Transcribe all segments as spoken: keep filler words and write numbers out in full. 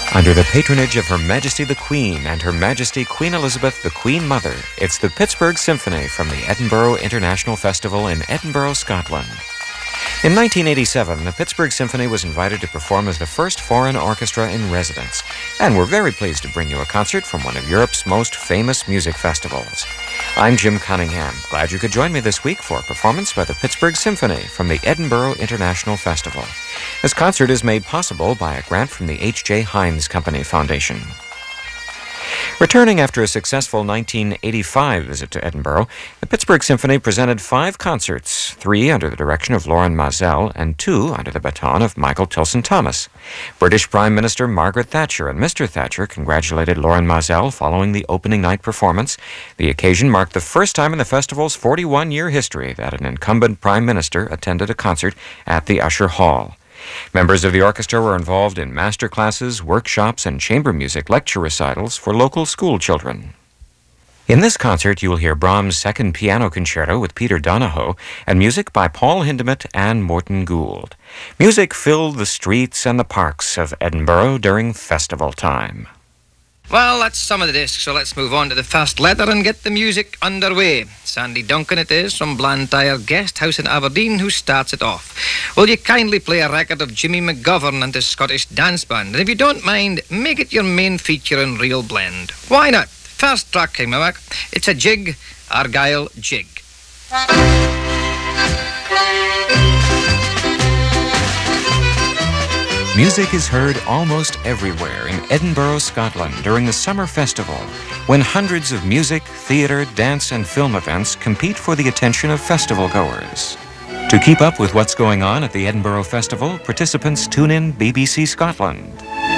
Under the patronage of Her Majesty the Queen and Her Majesty Queen Elizabeth the Queen Mother, it's the Pittsburgh Symphony from the Edinburgh International Festival in Edinburgh, Scotland. In nineteen eighty-seven, the Pittsburgh Symphony was invited to perform as the first foreign orchestra in residence, and we're very pleased to bring you a concert from one of Europe's most famous music festivals. I'm Jim Cunningham. Glad you could join me this week for a performance by the Pittsburgh Symphony from the Edinburgh International Festival. This concert is made possible by a grant from the H J Heinz Company Foundation. Returning after a successful nineteen eighty-five visit to Edinburgh, the Pittsburgh Symphony presented five concerts, three under the direction of Lorin Maazel and two under the baton of Michael Tilson Thomas. British Prime Minister Margaret Thatcher and Mister Thatcher congratulated Lorin Maazel following the opening night performance. The occasion marked the first time in the festival's forty-one-year history that an incumbent Prime Minister attended a concert at the Usher Hall. Members of the orchestra were involved in master classes, workshops, and chamber music lecture recitals for local school children. In this concert, you will hear Brahms' Second Piano Concerto with Peter Donahoe and music by Paul Hindemith and Morton Gould. Music filled the streets and the parks of Edinburgh during festival time. Well, that's some of the discs, so let's move on to the first letter and get the music underway. Sandy Duncan it is from Blantyre Guest House in Aberdeen who starts it off. Will you kindly play a record of Jimmy McGovern and his Scottish Dance Band? And if you don't mind, make it your main feature in Real Blend. Why not? First track, Kingmamak. It's a jig, Argyll Jig. Music is heard almost everywhere in Edinburgh, Scotland during the summer festival, when hundreds of music, theatre, dance, and film events compete for the attention of festival goers. To keep up with what's going on at the Edinburgh Festival, participants tune in B B C Scotland.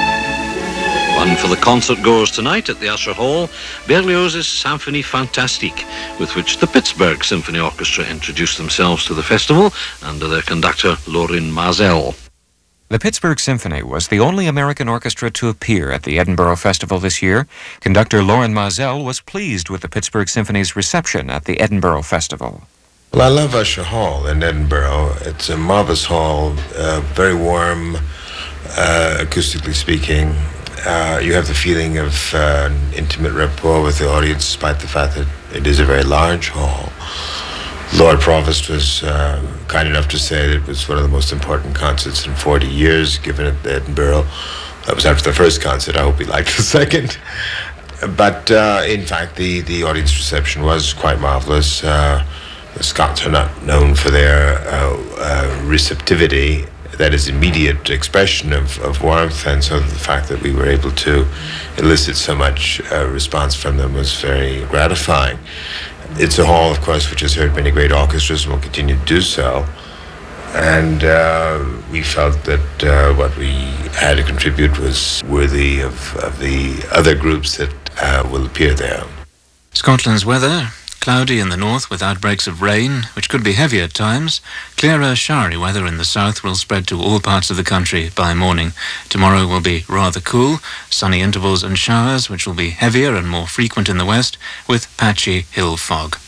One for the concert goers tonight at the Usher Hall, Berlioz's Symphonie Fantastique, with which the Pittsburgh Symphony Orchestra introduced themselves to the festival under their conductor Lorin Maazel. The Pittsburgh Symphony was the only American orchestra to appear at the Edinburgh Festival this year. Conductor Lorin Maazel was pleased with the Pittsburgh Symphony's reception at the Edinburgh Festival. Well, I love Usher Hall in Edinburgh. It's a marvelous hall, uh, very warm, uh, acoustically speaking. Uh, you have the feeling of uh, an intimate rapport with the audience, despite the fact that it is a very large hall. Lord Provost was uh, kind enough to say that it was one of the most important concerts in forty years given at Edinburgh. That was after the first concert. I hope he liked the second. But uh, in fact, the, the audience reception was quite marvelous. Uh, the Scots are not known for their uh, uh, receptivity, that is, immediate expression of, of warmth, and so the fact that we were able to elicit so much uh, response from them was very gratifying. It's a hall, of course, which has heard many great orchestras and will continue to do so. And uh, we felt that uh, what we had to contribute was worthy of, of the other groups that uh, will appear there. Scotland's weather: cloudy in the north with outbreaks of rain, which could be heavy at times. Clearer, showery weather in the south will spread to all parts of the country by morning. Tomorrow will be rather cool, sunny intervals and showers, which will be heavier and more frequent in the west, with patchy hill fog.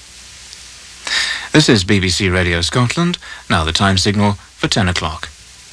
This is B B C Radio Scotland. Now the time signal for ten o'clock.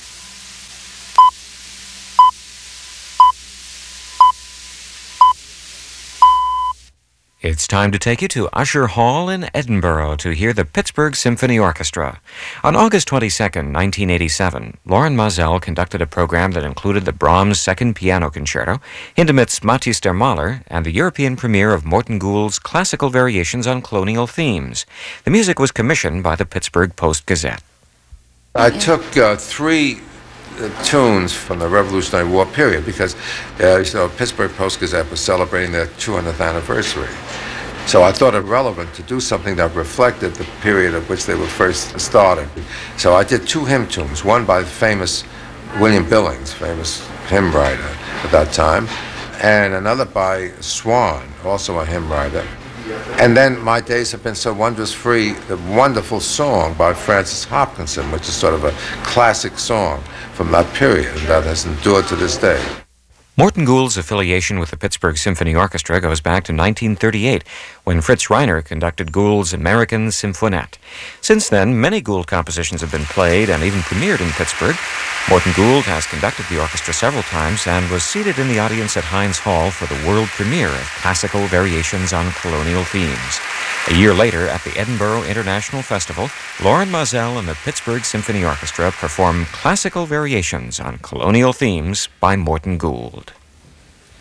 It's time to take you to Usher Hall in Edinburgh to hear the Pittsburgh Symphony Orchestra. On August twenty-second, nineteen eighty-seven, Lorin Maazel conducted a program that included the Brahms' Second Piano Concerto, Hindemith's Matthias der Maler, and the European premiere of Morton Gould's classical variations on colonial themes. The music was commissioned by the Pittsburgh Post-Gazette. I took uh, three uh, tunes from the Revolutionary War period because uh, you know, Pittsburgh Post-Gazette was celebrating their two hundredth anniversary. So I thought it relevant to do something that reflected the period at which they were first started. So I did two hymn tunes, one by the famous William Billings, famous hymn writer at that time, and another by Swan, also a hymn writer. And then My Days Have Been So Wondrous Free, the wonderful song by Francis Hopkinson, which is sort of a classic song from that period that has endured to this day. Morton Gould's affiliation with the Pittsburgh Symphony Orchestra goes back to nineteen thirty-eight, when Fritz Reiner conducted Gould's American Symphonette. Since then, many Gould compositions have been played and even premiered in Pittsburgh. Morton Gould has conducted the orchestra several times and was seated in the audience at Heinz Hall for the world premiere of Classical Variations on Colonial Themes. A year later, at the Edinburgh International Festival, Loren Mazel and the Pittsburgh Symphony Orchestra perform Classical Variations on Colonial Themes by Morton Gould.